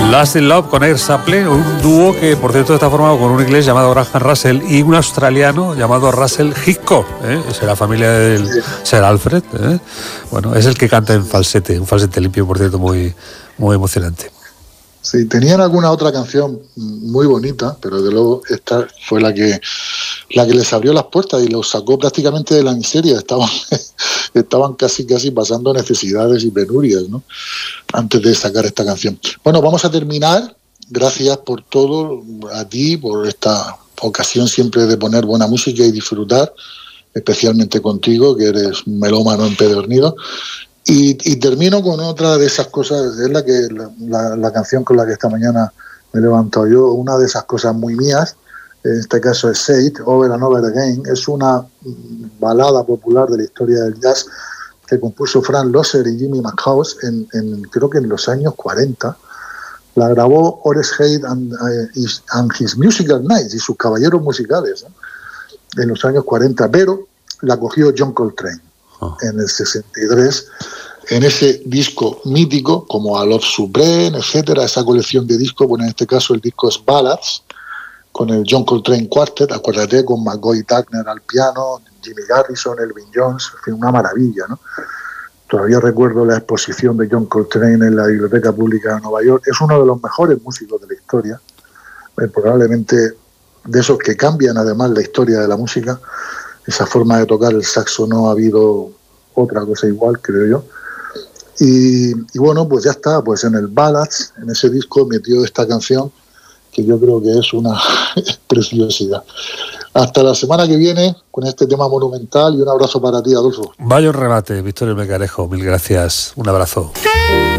Last in Love con Air Supply, un dúo que por cierto está formado con un inglés llamado Graham Russell y un australiano llamado Russell Hitchcock, es la familia del Sir Alfred, bueno, es el que canta en falsete, un falsete limpio, por cierto, muy, muy emocionante. Sí, tenían alguna otra canción muy bonita, pero de luego esta fue la que les abrió las puertas y los sacó prácticamente de la miseria. Estaban casi pasando necesidades y penurias, ¿no?, antes de sacar esta canción. Bueno, vamos a terminar. Gracias por todo, a ti, por esta ocasión siempre de poner buena música y disfrutar, especialmente contigo, que eres un melómano empedernido. Y termino con otra de esas cosas, es la canción con la que esta mañana me he levantado yo, una de esas cosas muy mías, en este caso es Say It, Over and Over Again, es una balada popular de la historia del jazz que compuso Frank Loesser y Jimmy McHouse creo que en los años 40. La grabó Horace Hayes and His Musical Knights, y sus caballeros musicales, en los años 40, pero la cogió John Coltrane en el 63, en ese disco mítico como A Love Supreme, etcétera, esa colección de discos. Bueno, en este caso el disco es Ballads, con el John Coltrane Quartet, acuérdate, con McCoy Tucker al piano, Jimmy Garrison, Elvin Jones, en fin, una maravilla, ¿no? Todavía recuerdo la exposición de John Coltrane en la Biblioteca Pública de Nueva York. Es uno de los mejores músicos de la historia, probablemente de esos que cambian además la historia de la música. Esa forma de tocar el saxo, no ha habido otra cosa igual, creo yo. Y bueno, pues ya está, pues en el Ballads, en ese disco metió esta canción, que yo creo que es una preciosidad. Hasta la semana que viene con este tema monumental, y un abrazo para ti, Adolfo. Vaya un remate, Victorio Melgarejo, mil gracias, un abrazo.